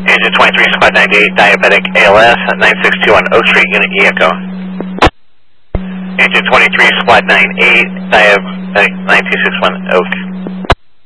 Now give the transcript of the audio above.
Engine 23, squad 98, diabetic ALS at 9621 Oak Street, unit E Echo. Engine 23, squad 98, diabetic 9261 Oak.